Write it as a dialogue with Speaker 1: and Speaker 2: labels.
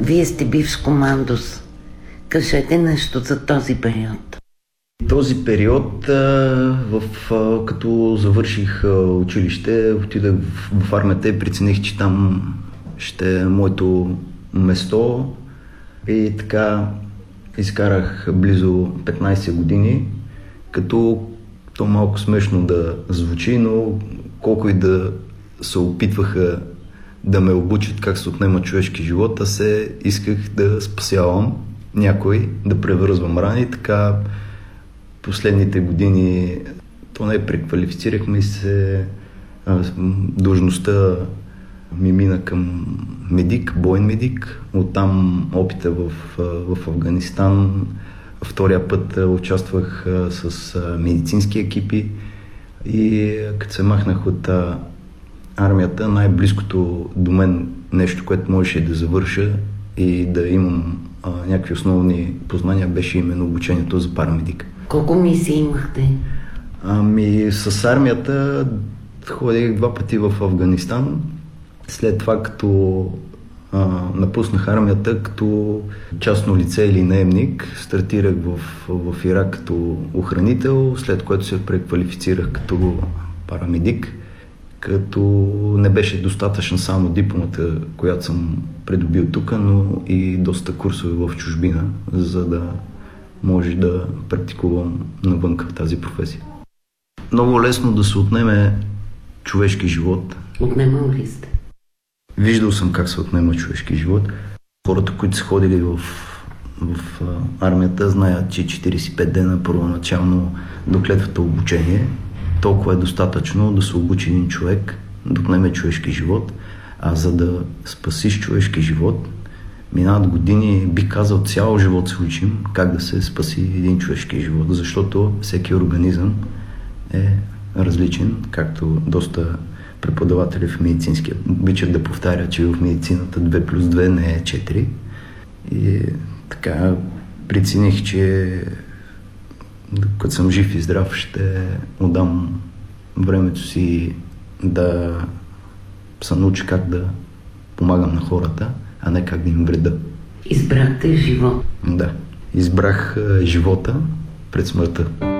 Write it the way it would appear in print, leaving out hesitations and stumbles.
Speaker 1: Вие сте бивш командос. Кажете нещо за този период.
Speaker 2: Този период, като завърших училище, отидах в армията и прецених, че там ще е моето место. И така изкарах близо 15 години, като то малко смешно да звучи, но колко и да се опитваха да ме обучат как се отнема човешки живот, аз исках да спасявам някой, да превързвам рани. Така последните години поне преквалифицирахме се, длъжността ми мина към медик, боен медик. Оттам опита в Афганистан. Втория път участвах с медицински екипи и като се махнах от армията, най-близкото до мен нещо, което можеше да завърша и да имам някакви основни познания, беше именно обучението за парамедик.
Speaker 1: Колко мисии имахте?
Speaker 2: С армията ходих 2 пъти в Афганистан. След това, като напуснах армията като частно лице или наемник, стартирах в Ирак като охранител, след което се преквалифицирах като парамедик, като не беше достатъчна само дипломата, която съм придобил тук, но и доста курсове в чужбина, за да може да практикувам навънка в тази професия. Много лесно да се отнеме човешки живот.
Speaker 1: Отнемал ли сте?
Speaker 2: Виждал съм как се отнема човешки живот. Хората, които са ходили в армията, знаят, че 45 дена първоначално до клетвата обучение, толкова е достатъчно да се обучи един човек, да отнеме човешки живот, а за да спасиш човешки живот, минават години, би казал, цял живот се учим как да се спаси един човешки живот, защото всеки организъм е различен, както доста преподаватели в медицинския обичат да повтарят, че в медицината 2+2 не е 4. И така прецених, че като съм жив и здрав, ще отдам времето си да се науча как да помагам на хората, а не как да им вреда.
Speaker 1: Избрахте живот.
Speaker 2: Да, избрах живота пред смъртта.